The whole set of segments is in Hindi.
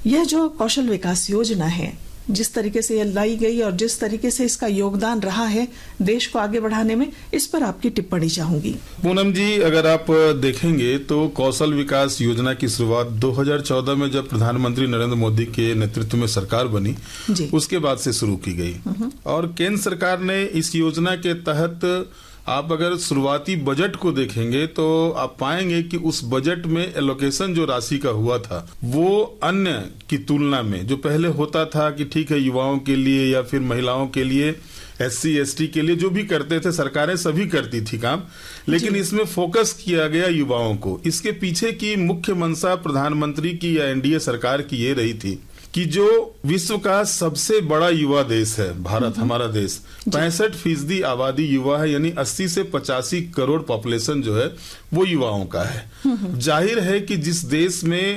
यह जो कौशल विकास योजना है, जिस तरीके से यह लाई गई और जिस तरीके से इसका योगदान रहा है देश को आगे बढ़ाने में, इस पर आपकी टिप्पणी चाहूंगी। पूनम जी, अगर आप देखेंगे तो कौशल विकास योजना की शुरुआत 2014 में जब प्रधानमंत्री नरेंद्र मोदी के नेतृत्व में सरकार बनी उसके बाद से शुरू की गई। और केंद्र सरकार ने इस योजना के तहत, आप अगर शुरुआती बजट को देखेंगे तो आप पाएंगे कि उस बजट में एलोकेशन जो राशि का हुआ था वो अन्य की तुलना में, जो पहले होता था कि ठीक है युवाओं के लिए या फिर महिलाओं के लिए, SC ST के लिए जो भी करते थे सरकारें सभी करती थी काम, लेकिन इसमें फोकस किया गया युवाओं को। इसके पीछे की मुख्य मंशा प्रधानमंत्री की या NDA सरकार की ये रही थी कि जो विश्व का सबसे बड़ा युवा देश है भारत, हमारा देश, 65% आबादी युवा है, यानी 80 से 85 करोड़ पॉपुलेशन जो है वो युवाओं का है। जाहिर है कि जिस देश में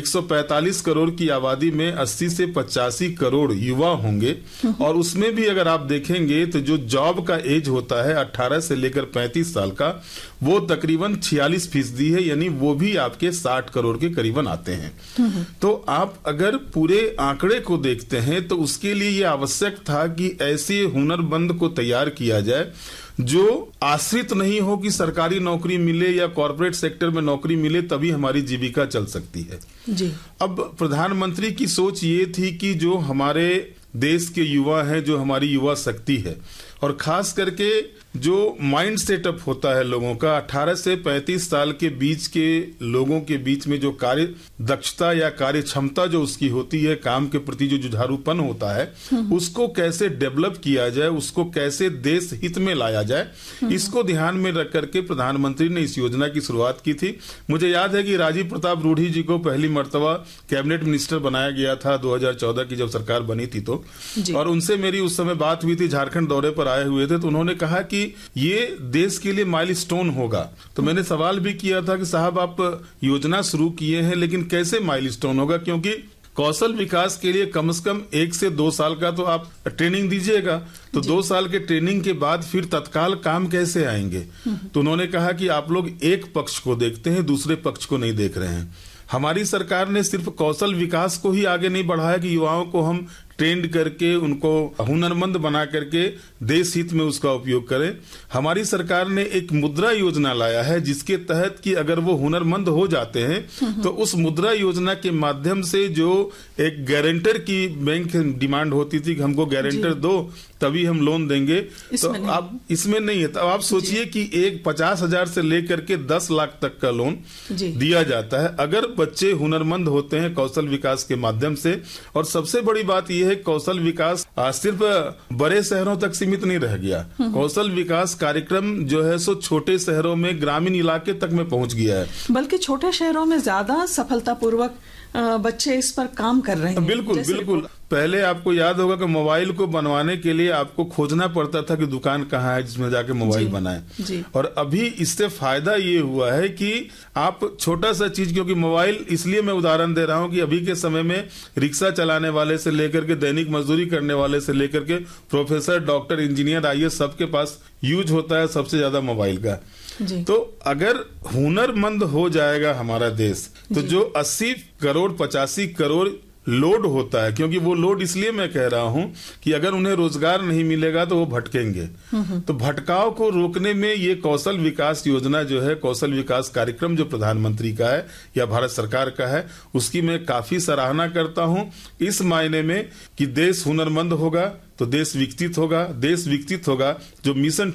145 करोड़ की आबादी में 80 से 85 करोड़ युवा होंगे, और उसमें भी अगर आप देखेंगे तो जो जॉब का एज होता है 18 से लेकर 35 साल का, वो तकरीबन 46% है, यानी वो भी आपके 60 करोड़ के करीबन आते हैं। तो आप अगर पूरे आंकड़े को देखते हैं तो उसके लिए ये आवश्यक था कि ऐसे हुनरमंद को तैयार किया जाए जो आश्रित नहीं हो कि सरकारी नौकरी मिले या कॉर्पोरेट सेक्टर में नौकरी मिले तभी हमारी जीविका चल सकती है जी। अब प्रधानमंत्री की सोच ये थी कि जो हमारे देश के युवा हैं, जो हमारी युवा शक्ति है, और खास करके जो माइंड सेटअप होता है लोगों का, 18 से 35 साल के बीच के लोगों के बीच में जो कार्य दक्षता या कार्य क्षमता जो उसकी होती है, काम के प्रति जो जुझारूपन होता है, उसको कैसे डेवलप किया जाए, उसको कैसे देश हित में लाया जाए, इसको ध्यान में रख करके प्रधानमंत्री ने इस योजना की शुरुआत की थी। मुझे याद है कि राजीव प्रताप रूढ़ी जी को पहली मर्तबा कैबिनेट मिनिस्टर बनाया गया था 2014 की जब सरकार बनी थी तो, और उनसे मेरी उस समय बात हुई थी, झारखंड दौरे पर आए हुए थे, तो उन्होंने कहा कि ये देश के लिए माइलस्टोन होगा। तो मैंने सवाल भी किया था कि साहब आप योजना शुरू किए हैं लेकिन कैसे माइलस्टोन होगा, क्योंकि कौशल विकास के लिए कम से कम 1 से 2 साल का तो आप ट्रेनिंग दीजिएगा, तो 2 साल के ट्रेनिंग के बाद फिर तत्काल काम कैसे आएंगे। तो उन्होंने कहा कि आप लोग एक पक्ष को देखते हैं, दूसरे पक्ष को नहीं देख रहे हैं। हमारी सरकार ने सिर्फ कौशल विकास को ही आगे नहीं बढ़ाया कि युवाओं को हम ट्रेंड करके उनको हुनरमंद बना करके देश हित में उसका उपयोग करें। हमारी सरकार ने एक मुद्रा योजना लाया है जिसके तहत कि अगर वो हुनरमंद हो जाते हैं तो उस मुद्रा योजना के माध्यम से जो एक गारंटर की बैंक डिमांड होती थी कि हमको गारंटर दो तभी हम लोन देंगे, तो आप इसमें नहीं है। तो आप सोचिए कि एक 50,000 से लेकर के 10 लाख तक का लोन दिया जाता है अगर बच्चे हुनरमंद होते हैं कौशल विकास के माध्यम से। और सबसे बड़ी बात यह है कौशल विकास सिर्फ बड़े शहरों तक सीमित नहीं रह गया। कौशल विकास कार्यक्रम जो है सो छोटे शहरों में, ग्रामीण इलाके तक में पहुंच गया है, बल्कि छोटे शहरों में ज्यादा सफलतापूर्वक बच्चे इस पर काम कर रहे हैं। बिल्कुल बिल्कुल। पहले आपको याद होगा कि मोबाइल को बनवाने के लिए आपको खोजना पड़ता था कि दुकान कहाँ है जिसमें जाके मोबाइल बनाए, और अभी इससे फायदा ये हुआ है कि आप छोटा सा चीज, क्योंकि मोबाइल इसलिए मैं उदाहरण दे रहा हूं कि अभी के समय में रिक्शा चलाने वाले से लेकर के दैनिक मजदूरी करने वाले से लेकर के प्रोफेसर, डॉक्टर, इंजीनियर, IAS सबके पास यूज होता है सबसे ज्यादा मोबाइल का। तो अगर हुनरमंद हो जाएगा हमारा देश तो जो 80 करोड़ 85 करोड़ लोड होता है, क्योंकि वो लोड इसलिए मैं कह रहा हूं कि अगर उन्हें रोजगार नहीं मिलेगा तो वो भटकेंगे। तो भटकाव को रोकने में ये कौशल विकास योजना जो है, कौशल विकास कार्यक्रम जो प्रधानमंत्री का है या भारत सरकार का है, उसकी मैं काफी सराहना करता हूं इस मायने में कि देश हुनरमंद होगा तो देश विकसित होगा। देश विकसित होगा जो मिशन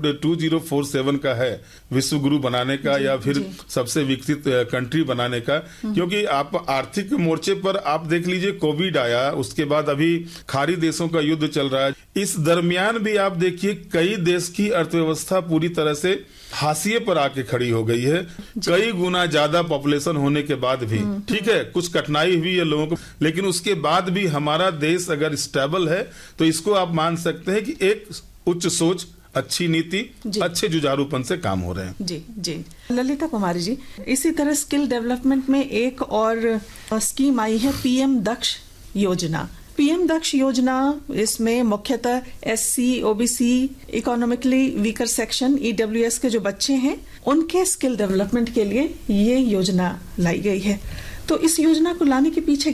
2047 का है, विश्व गुरु बनाने का या फिर सबसे विकसित कंट्री बनाने का। क्योंकि आप आर्थिक मोर्चे पर आप देख लीजिए, कोविड आया, उसके बाद अभी खाड़ी देशों का युद्ध चल रहा है, इस दरमियान भी आप देखिए कई देश की अर्थव्यवस्था पूरी तरह से हाशिए पर आके खड़ी हो गई है, कई गुना ज्यादा पॉपुलेशन होने के बाद भी। ठीक है, कुछ कठिनाई हुई है लोगों को, लेकिन उसके बाद भी हमारा देश अगर स्टेबल है तो इसको आप मान सकते हैं कि एक उच्च सोच, अच्छी नीति, अच्छे जुझारूपन से काम हो रहे हैं। जी जी। ललिता कुमारी जी, इसी तरह स्किल डेवलपमेंट में एक और स्कीम आई है PM दक्ष योजना। PM दक्ष योजना, इसमें मुख्यतः SC, OBC, economically weaker section, EWS के जो बच्चे हैं उनके स्किल डेवलपमेंट के लिए ये योजना लाई गई है। तो इस योजना को लाने के पीछे